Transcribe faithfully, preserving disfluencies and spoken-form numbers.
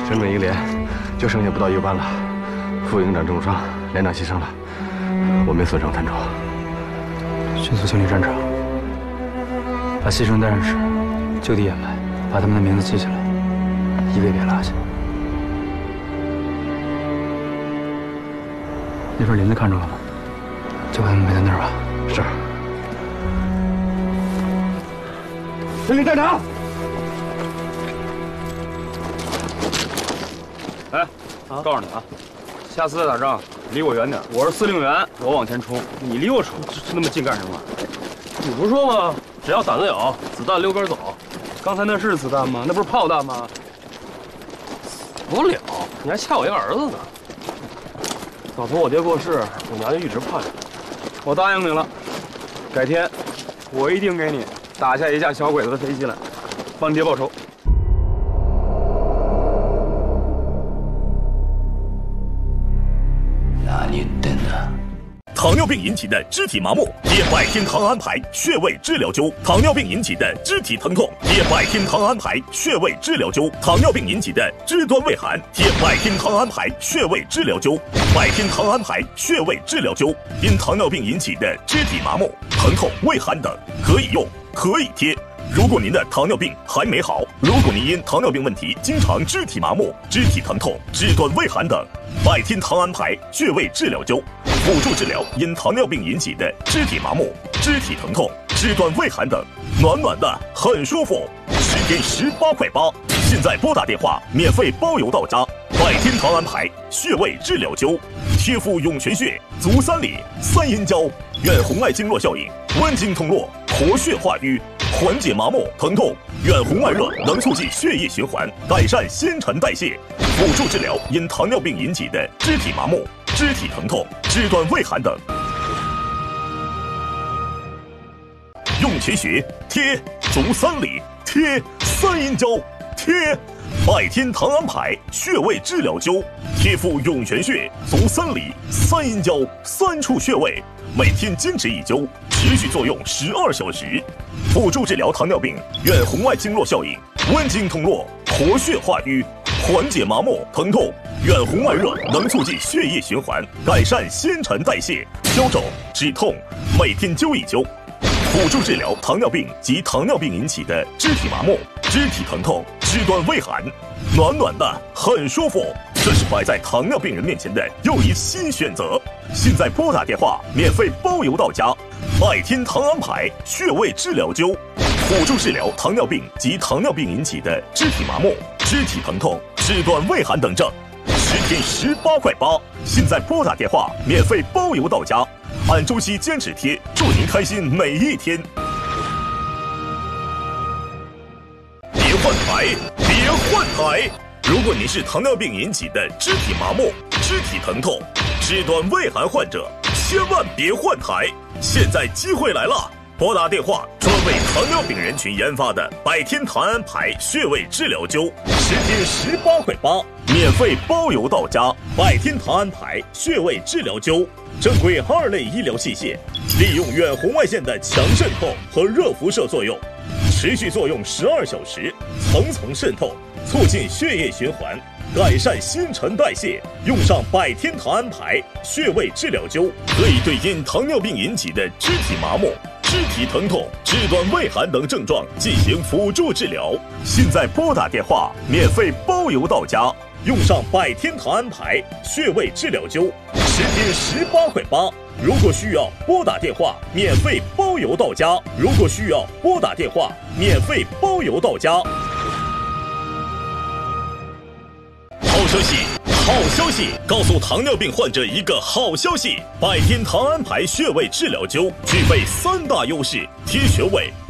整整一连就剩下不到一个班了，副营长重伤，连长牺牲了，我们损伤惨重。 迅速清理战场，把牺牲的战士就地掩埋，把他们的名字记下来，一个也别落下。那份林子看着了吗？就把他们埋在那儿吧。 是。认领战场。 哎，啊，告诉你啊，下次再打仗离我远点。我是司令员，我往前冲，你离我冲那么近干什么？你不是说吗？只要胆子有，子弹溜根走。刚才那是子弹吗？那不是炮弹吗？死不了，你还掐我一个儿子呢。早从我爹过世，我娘就一直盼着。我答应你了，改天我一定给你打下一架小鬼子的飞机来，帮你爹报仇。 糖尿病引起的肢体麻木，贴百天糖安牌穴位治疗灸；糖尿病引起的肢体疼痛，贴百天糖安牌穴位治疗灸；糖尿病引起的肢端畏寒，贴百天糖安牌穴位治疗灸。百天糖安牌穴位治疗灸，因糖尿病引起的肢体麻木、疼痛、畏寒等，可以用，可以贴。如果您的糖尿病还没好，如果您因糖尿病问题经常肢体麻木、肢体疼痛、肢端畏寒等，百天糖安牌穴位治疗灸，辅助治疗因糖尿病引起的肢体麻木、肢体疼痛、肢端畏寒等，暖暖的很舒服，十天十八块八，现在拨打电话免费包邮到家。百天糖安牌穴位治疗灸，贴敷涌泉穴、足三里、三阴交，远红外经络效应，温经通络，活血化瘀，缓解麻木疼痛，远红外热能促进血液循环，改善新陈代谢，辅助治疗因糖尿病引起的肢体麻木、肢体疼痛、肢端畏寒等。涌泉穴贴，足三里贴，三阴交贴。百天糖安牌穴位治疗灸，贴敷涌泉穴、足三里、三阴交三处穴位，每天坚持一灸，持续作用十二小时，辅助治疗糖尿病远红外经络效应，温经通络，活血化瘀，缓解麻木疼痛，远红外热能促进血液循环，改善新陈代谢，消肿止痛，每天灸一灸。辅助治疗糖尿病及糖尿病引起的肢体麻木、肢体疼痛、肢端畏寒，暖暖的很舒服。这是摆在糖尿病人面前的又一新选择。现在拨打电话，免费包邮到家。百天糖安牌穴位治疗灸，辅助治疗糖尿病及糖尿病引起的肢体麻木、肢体疼痛、肢端畏寒等症，十天十八块八。现在拨打电话，免费包邮到家。按周期坚持贴，祝您开心每一天。别换台，别换台！如果您是糖尿病引起的肢体麻木、肢体疼痛、肢端畏寒患者，千万别换台！现在机会来了，拨打电话，专为糖尿病人群研发的百天糖安牌穴位治疗灸，十天十八块八，免费包邮到家。百天糖安牌穴位治疗灸。正规二类医疗器械，利用远红外线的强渗透和热辐射作用，持续作用十二小时，层层渗透，促进血液循环，改善新陈代谢。用上百天糖安牌穴位治疗灸，可以对因糖尿病引起的肢体麻木、肢体疼痛、肢端畏寒等症状进行辅助治疗。现在拨打电话，免费包邮到家。用上百天糖安牌穴位治疗灸，十天十八块八。如果需要拨打电话，免费包邮到家。如果需要拨打电话，免费包邮到家。好消息！好消息！告诉糖尿病患者一个好消息：百天糖安牌穴位治疗灸具备三大优势：贴穴位、